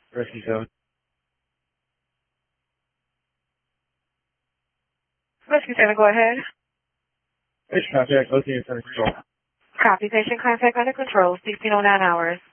Rescue 7. Rescue 7, go ahead. Patient contact, located in center control. Copy. Patient contact under control, 1609 hours.